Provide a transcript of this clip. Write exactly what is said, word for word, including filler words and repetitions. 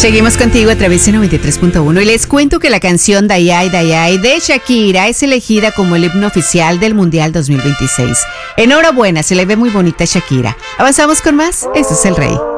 Seguimos contigo a través de noventa y tres punto uno y les cuento que la canción Dayay Dayay de Shakira es elegida como el himno oficial del Mundial dos mil veintiséis. Enhorabuena, se le ve muy bonita a Shakira. ¿Avanzamos con más? Este es El Rey.